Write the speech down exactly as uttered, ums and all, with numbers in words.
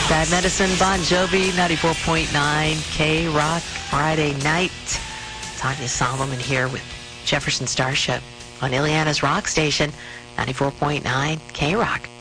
Bad Medicine, Bon Jovi, ninety-four point nine K-Rock, Friday night. Tanya Solomon here with Jefferson Starship on Ileana's Rock Station, ninety-four point nine K-Rock.